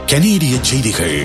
கனேடிய செய்திகள்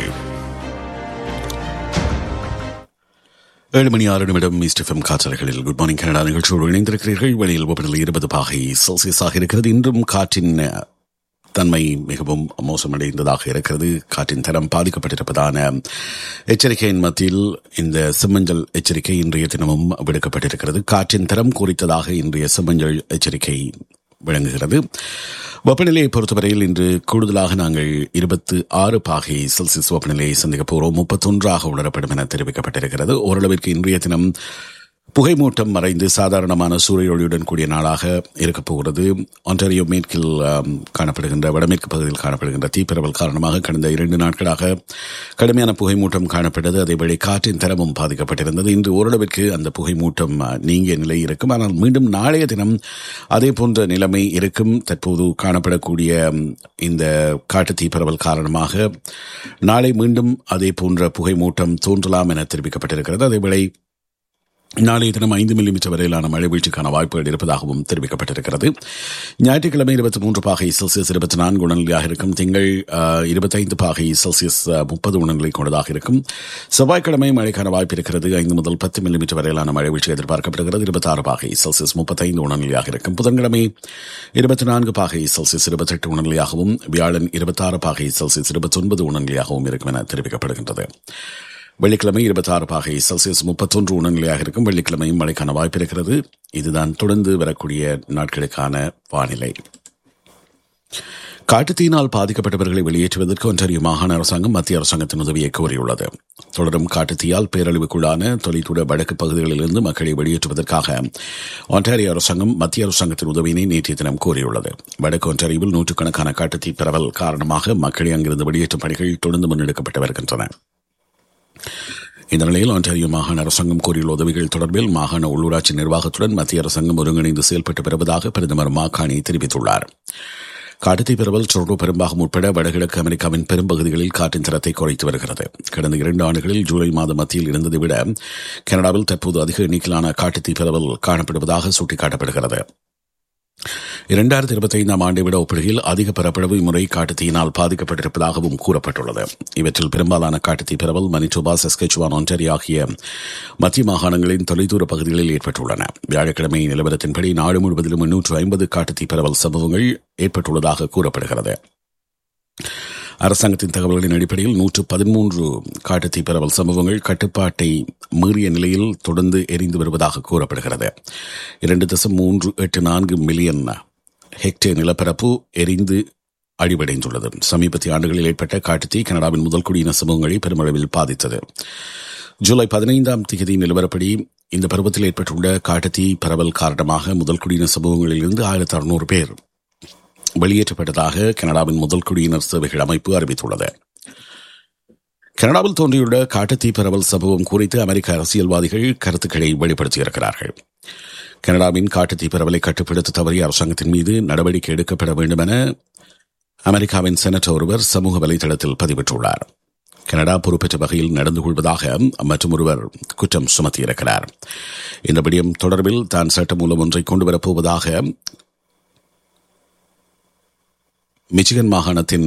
7 மணி 6 நிமிடம் ஈஸ்ட் எஃப்எம் காற்றலைகளில் குட் மார்னிங் கனடா நிகழ்ச்சியோடு இணைந்திருக்கிறீர்கள். வெளியில் வெப்பநிலை 20 பாகை செல்சியஸாக இருக்கிறது. இன்றும் காற்றின் தன்மை மிகவும் மோசமடைந்ததாக இருக்கிறது. காற்றின் தரம் பாதிக்கப்பட்டிருப்பதான எச்சரிக்கையின் மத்தியில் இந்த செம்மஞ்சள் எச்சரிக்கை இன்றைய தினமும் விடுக்கப்பட்டிருக்கிறது. காற்றின் தரம் குறித்ததாக இன்றைய செம்மஞ்சள் எச்சரிக்கை விளங்குகிறது. வெப்பநிலையை பொறுத்தவரையில் இன்று கூடுதலாக நாங்கள் 26 பாகை செல்சியஸ் வெப்பநிலையை சந்திக்கப் போகிறோம். 31 உணரப்படும் என தெரிவிக்கப்பட்டிருக்கிறது. ஓரளவிற்கு இன்றைய தினம் புகைமூட்டம் மறைந்து சாதாரணமான சூரிய ஒளியுடன் கூடிய நாளாக இருக்கப் போகிறது. ஒன்டாரியோ மேற்கில் காணப்படுகின்ற வடமேற்கு பகுதியில் காணப்படுகின்ற தீப்பரவல் காரணமாக கடந்த 2 நாட்களாக கடுமையான புகைமூட்டம் காணப்பட்டது. அதேபடி காற்றின் தரமும் பாதிக்கப்பட்டிருந்தது. இன்று ஓரளவிற்கு அந்த புகைமூட்டம் நீங்கிய நிலை இருக்கும். ஆனால் மீண்டும் நாளைய தினம் அதே போன்ற நிலைமை இருக்கும். தற்போது காணப்படக்கூடிய இந்த காட்டு தீப்பரவல் காரணமாக நாளை மீண்டும் அதே போன்ற புகைமூட்டம் தோன்றலாம் என தெரிவிக்கப்பட்டிருக்கிறது. அதேவேளை நாளைய தினம் 5 மில்லிமீட்டர் வரையிலான மழை வீழ்ச்சிக்கான வாய்ப்புகள் இருப்பதாகவும் தெரிவிக்கப்பட்டிருக்கிறது. ஞாயிற்றுக்கிழமை 23 பாகை செல்சியஸ் 24 உணர்நிலையாக இருக்கும். திங்கள் 25 பாகை செல்சியஸ் 30 உணர்நிலை கொண்டதாக இருக்கும். செவ்வாய்க்கிழமை மழைக்கான வாய்ப்பு இருக்கிறது. 5 முதல் 10 மில்லிமீட்டர் வரையிலான மழை வீழ்ச்சி எதிர்பார்க்கப்படுகிறது. 26 பாகை செல்சியஸ் 35 உணர்நிலையாக இருக்கும். புதன்கிழமை 24 பாகை செல்சியஸ் 28 உணர்நிலையாகவும், வியாழன் 26 பாகை செல்சியஸ் 29 உணர்நிலையாகவும் இருக்கும் என தெரிவிக்கப்படுகின்றது. வெள்ளிக்கிழமை 26 பாகை செல்சியஸ் 31 உணர்நிலையாக இருக்கும். வெள்ளிக்கிழமையும் மழைக்கான வாய்ப்பு இருக்கிறது. இதுதான் தொடர்ந்து வரக்கூடிய நாட்களுக்கான வானிலை. காட்டுத்தீயினால் பாதிக்கப்பட்டவர்களை வெளியேற்றுவதற்கு ஒன்றாரியோ மாகாண அரசாங்கம் மத்திய அரசாங்கத்தின் உதவியை கோரியுள்ளது. தொடரும் காட்டுத்தீயால் பேரழிவுக்குள்ளான தொலைதூர வடக்கு பகுதிகளிலிருந்து மக்களை வெளியேற்றுவதற்காக ஒன்டாரியோ அரசாங்கம் மத்திய அரசாங்கத்தின் உதவியினை நேற்றைய தினம் கோரியுள்ளது. வடக்கு ஒன்டாரியோவில் நூற்றுக்கணக்கான காட்டுத்தீ பரவல் காரணமாக மக்களை அங்கிருந்து வெளியேற்றும் பணிகள் தொடர்ந்து முன்னெடுக்கப்பட்டு வருகின்றன. இந்த நிலையில் ஒன்டாரியோ மாகாண அரசாங்கம் கோரியுள்ள உதவிகள் தொடர்பில் மாகாண உள்ளூராட்சி நிர்வாகத்துடன் மத்திய அரசாங்கம் ஒருங்கிணைந்து செயல்பட்டு வருவதாக பிரதமர் மாகாணி தெரிவித்துள்ளார். காட்டுத்தீ பரவல் டொரண்டோ பெரும்பாகம் உட்பட வடகிழக்கு அமெரிக்காவின் பெரும்பகுதிகளில் காற்றின் தரத்தை குறைத்து வருகிறது. கடந்த 2 ஆண்டுகளில் ஜூலை மாத மத்தியில் இருந்ததை விட கனடாவில் தற்போது அதிக எண்ணிக்கையிலான காட்டுத்தீ பரவல் காணப்படுவதாக சுட்டிக்காட்டப்படுகிறது. 2025 ஆண்டை விட ஒப்பிடுகையில் அதிக பரப்பளவு இம்முறை காட்டுத்தீயினால் பாதிக்கப்பட்டிருப்பதாகவும் கூறப்பட்டுள்ளது. இவற்றில் பெரும்பாலான காட்டுத்தீ பரவல் மனிடோபா, சஸ்கச்சுவான், ஒன்டாரியோ ஆகிய மத்திய மாகாணங்களின் தொலைதூர பகுதிகளில் ஏற்பட்டுள்ளன. வியாழக்கிழமை நிலவரத்தின்படி நாடு முழுவதிலும் 850 காட்டுத்தீ பரவல் சம்பவங்கள் ஏற்பட்டுள்ளதாக கூறப்படுகிறது. அரசாங்கத்தின் தகவல்களின் அடிப்படையில் 113 காட்டுத்தீ பரவல் சம்பவங்கள் கட்டுப்பாட்டை மீறிய நிலையில் தொடர்ந்து எரிந்து வருவதாக கூறப்படுகிறது. 2.384 மில்லியன் ஹெக்டேர் நிலப்பரப்பு எரிந்து அழிவடைந்துள்ளது. சமீபத்திய ஆண்டுகளில் ஏற்பட்ட காட்டுத்தீ கனடாவின் முதல் குடியின சமூகங்களை பெருமளவில் பாதித்தது. ஜூலை 15 நிலவரப்படி இந்த பருவத்தில் ஏற்பட்டுள்ள காட்டுத்தீ பரவல் காரணமாக முதல் குடியின சமூகங்களில் இருந்து 1600 பேர் வெளியேற்றப்பட்டதாக கனடாவின் முதல் குடியினர் சேவைகள் அமைப்பு அறிவித்துள்ளது. கனடாவில் தோன்றியுள்ள காட்டுத்தீ பரவல் சம்பவம் குறித்து அமெரிக்க அரசியல்வாதிகள் கருத்துக்களை வெளிப்படுத்தியிருக்கிறார்கள். கனடாவின் காட்டுத்தீ பரவலை கட்டுப்படுத்த தவறிய அரசாங்கத்தின் மீது நடவடிக்கை எடுக்கப்பட வேண்டும் என அமெரிக்காவின் செனட்டர் ஒருவர் சமூக வலைதளத்தில் பதிவிட்டுள்ளார். கனடா பொறுப்பேற்ற வகையில் நடந்து கொள்வதாக மற்றொருவர் குற்றம் சுமத்தியிருக்கிறார். இந்த விடயம் தொடர்பில் தான் சட்டமூலம் ஒன்றை கொண்டுவரப் போவதாக மிச்சிகன் மாகாணத்தின்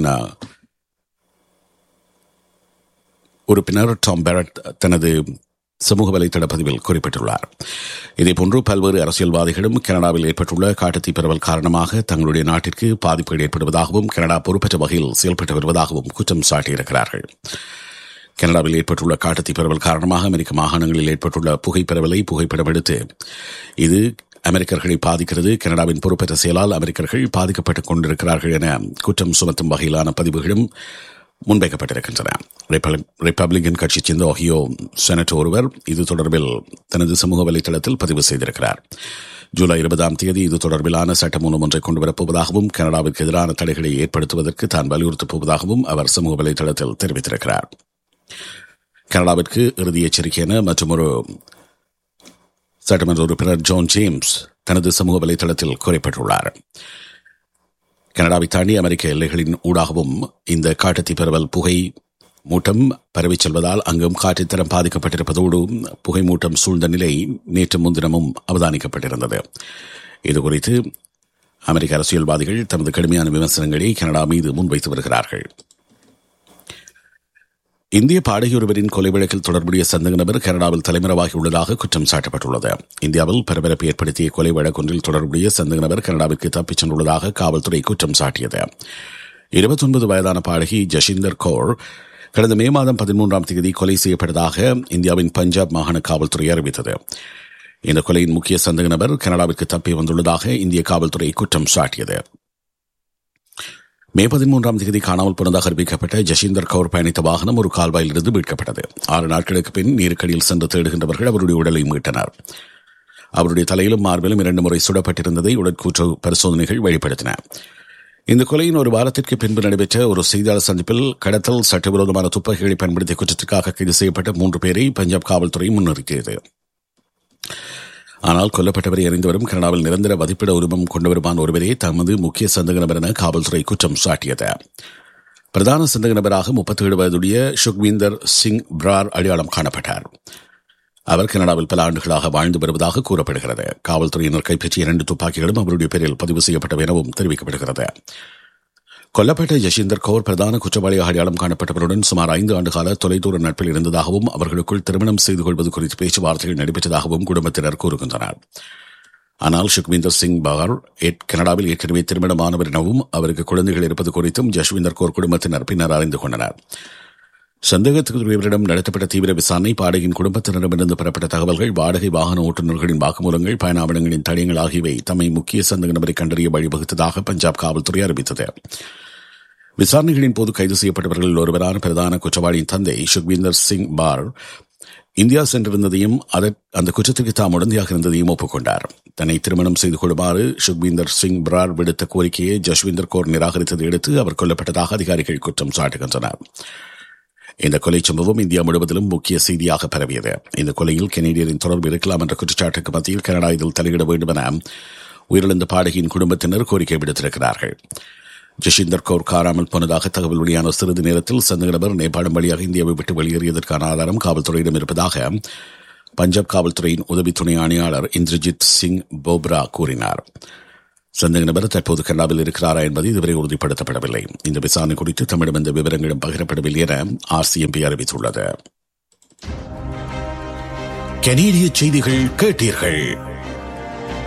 உறுப்பினர் டாம் பெரட் தனது சமூக வலைதள பதிவில் குறிப்பிட்டுள்ளார். இதேபோன்று பல்வேறு அரசியல்வாதிகளும் கனடாவில் ஏற்பட்டுள்ள காட்டுத்தீ பரவல் காரணமாக தங்களுடைய நாட்டிற்கு பாதிப்புகள் ஏற்படுவதாகவும் கனடா பொறுப்பற்ற வகையில் செயல்பட்டு வருவதாகவும் குற்றம் சாட்டியிருக்கிறார்கள். கனடாவில் ஏற்பட்டுள்ள காட்டுத்தீ பரவல் காரணமாக அமெரிக்க மாகாணங்களில் ஏற்பட்டுள்ள புகைப்பரவலை புகைப்படம் எடுத்து இது அமெரிக்கர்களை பாதிக்கிறது, கனடாவின் பொறுப்பற்ற செயலால் அமெரிக்கர்கள் பாதிக்கப்பட்டுக் கொண்டிருக்கிறார்கள் என குற்றம் சுமத்தும் வகையிலான பதிவுகளும் முன்வைக்கப்பட்டிருக்கின்றன. ரிப்பப்ளிகன் கட்சியைச் சேர்ந்த ஓஹியோ செனட்டர் ஒருவர் இது தொடர்பில் தனது சமூக வலைதளத்தில் பதிவு செய்திருக்கிறார். ஜூலை 20 இது தொடர்பிலான சட்டமூலம் ஒன்றை கொண்டுவரப்போவதாகவும் கனடாவிற்கு எதிரான தடைகளை ஏற்படுத்துவதற்கு தான் வலியுறுத்தப் போவதாகவும் அவர் சமூக வலைதளத்தில் தெரிவித்திருக்கிறார். கனடாவிற்கு இறுதி எச்சரிக்கை என மற்றொரு சட்டமன்ற உறுப்பினர் ஜான் ஜேம்ஸ் தனது சமூக வலைதளத்தில் குறிப்பிட்டுள்ளார். கனடாவை தாண்டி அமெரிக்க எல்லைகளின் ஊடாகவும் இந்த காட்டுத்தீ பரவல் புகை மூட்டம் பரவிச் செல்வதால் அங்கும் காற்றின் தரம் பாதிக்கப்பட்டிருப்பதோடு புகை மூட்டம் சூழ்ந்த நிலை நேற்று முன்தினமும் அவதானிக்கப்பட்டிருந்தது. இதுகுறித்து அமெரிக்க அரசியல்வாதிகள் தமது கடுமையான விமர்சனங்களை கனடா மீது முன்வைத்து வருகிறார்கள். இந்திய பாடகி ஒருவரின் கொலை வழக்கில் தொடர்புடைய சந்தேக நபர் கனடாவில் தலைமறைவாகியுள்ளதாக குற்றம் சாட்டப்பட்டுள்ளது. இந்தியாவில் பரபரப்பு ஏற்படுத்திய கொலை வழக்கொன்றில் தொடர்புடைய சந்தேக நபர் கனடாவிற்கு தப்பிச் சென்றுள்ளதாக காவல்துறை குற்றம் சாட்டியது. 29 வயதான பாடகி ஜஷிந்தர் கௌர் கடந்த மே மாதம் 13ஆம் தேதி கொலை செய்யப்பட்டதாக இந்தியாவின் பஞ்சாப் மாகாண காவல்துறை அறிவித்தது. இந்த கொலையின் முக்கிய சந்தேக நபர் கனடாவிற்கு தப்பி வந்துள்ளதாக இந்திய காவல்துறை குற்றம் சாட்டியது. மே 13ஆம் தேதி காணாமல் போனதாக அறிவிக்கப்பட்ட ஜஷிந்தர் கௌர் பயணித்த வாகனம் ஒரு கால்வாயில் இருந்து மீட்கப்பட்டது. 6 நாட்களுக்கு பின் நீருக்கடியில் சென்று தேடுகின்றவர்கள் அவருடைய உடலை மீட்டனர். அவருடைய தலையிலும் மார்பிலும் 2 முறை சுடப்பட்டிருந்ததை உடற்கூற்று பரிசோதனைகள் வெளிப்படுத்தின. இந்த கொலையின் ஒரு வாரத்திற்கு பின்பு நடைபெற்ற ஒரு செய்தியாளர் சந்திப்பில் கடத்தல், சட்டவிரோதமான துப்பாக்கிகளை பயன்படுத்திய குற்றத்திற்காக கைது செய்யப்பட்ட 3 பேரை பஞ்சாப் காவல்துறை முன்னிறுத்தியது. ஆனால் கொல்லப்பட்டவரை அறிந்தவரும் கனடாவில் நிரந்தர வதிப்பிட உரிமம் கொண்டவருமான ஒருவரே தமது முக்கிய சந்தேக நபர் என காவல்துறை குற்றம் சாட்டியது. பிரதான சந்தேக நபராக 37 வயதுடைய சுக்வீந்தர் சிங் பிரார் அடையாளம் காணப்பட்டார். அவர் கனடாவில் பல ஆண்டுகளாக வாழ்ந்து வருவதாக கூறப்படுகிறது. காவல்துறையினர் கைப்பற்றிய 2 துப்பாக்கிகளும் அவருடைய பேரில் பதிவு செய்யப்பட்டவை எனவும் தெரிவிக்கப்படுகிறது. கொல்லப்பட்ட ஜஷிந்தர் கௌர் பிரதான குற்றவாளியாக அடையாளம் காணப்பட்டவருடன் சுமார் 5 ஆண்டுகால தொலைதூர நட்பில் இருந்ததாகவும் அவர்களுக்குள் திருமணம் செய்து கொள்வது குறித்து பேச்சுவார்த்தைகள் நடைபெற்றதாகவும் குடும்பத்தினர் கூறுகின்றனர். ஆனால் சுக்வீந்தர் சிங் பார் கனடாவில் ஏற்கனவே திருமணமானவர் எனவும் அவருக்கு குழந்தைகள் இருப்பது குறித்தும் ஜஸ்விந்தர் கௌர் குடும்பத்தினர் பின்னர் அறிந்து கொண்டனர். சந்தேகத்துக்குரியவரிடம் நடத்தப்பட்ட தீவிர விசாரணை, பாடகியின் குடும்பத்தினரிடமிருந்து பெறப்பட்ட தகவல்கள், வாடகை வாகன ஓட்டுநர்களின் வாக்குமூலங்கள், பயண ஆவணங்களின் தடயங்கள் ஆகியவை தம்மை முக்கிய சந்தேக நபரை கண்டறிய வழிவகுத்ததாக பஞ்சாப் காவல்துறை அறிவித்தது. விசாரணைகளின் போது கைது செய்யப்பட்டவர்களில் ஒருவரான பிரதான குற்றவாளியின் தந்தை சுக்வீந்தர் சிங் பார் இந்தியா சென்றிருந்ததையும் அந்த குற்றத்திற்கு தாம் உடந்தையாக இருந்ததையும் ஒப்புக்கொண்டார். தன்னை திருமணம் செய்து கொள்ளுமாறு சுக்வீந்தர் சிங் பிரார் விடுத்த கோரிக்கையை ஜஸ்விந்தர் கௌர் நிராகரித்ததை அடுத்து அவர் கொல்லப்பட்டதாக அதிகாரிகள் குற்றம் சாட்டுகின்றனர். இந்த கொலை சம்பவம் இந்தியா முழுவதிலும் முக்கிய செய்தியாக பரவியது. இந்த கொலையில் கெனடியரின் தொடர்பு இருக்கலாம் என்ற குற்றச்சாட்டுக்கு மத்தியில் கனடா இதில் தலையிட வேண்டும் என உயிரிழந்த பாடகியின் குடும்பத்தினர் கோரிக்கை விடுத்திருக்கிறார்கள். ஜஷிந்தர் கௌர் காணாமல் போனதாக தகவல் வெளியான சிறிது நேரத்தில் சந்தேக நபர் நேபாளம் வழியாக இந்தியாவை விட்டு வெளியேறியதற்கான ஆதாரம் காவல்துறையிடம் இருப்பதாக பஞ்சாப் காவல்துறையின் உதவி துணை ஆணையாளர் இந்திரஜித் சிங் போப்ரா கூறினார். சந்தேக நபர் தற்போது கனடாவில் இருக்கிறாரா என்பது இதுவரை உறுதிப்படுத்தப்படவில்லை. இந்த விசாரணை குறித்து தம்மிடம் எந்த விவரங்களும் பகிரப்படவில்லை என RCMP அறிவித்துள்ளது. கனேடிய செய்திகள் கேட்டீர்கள்.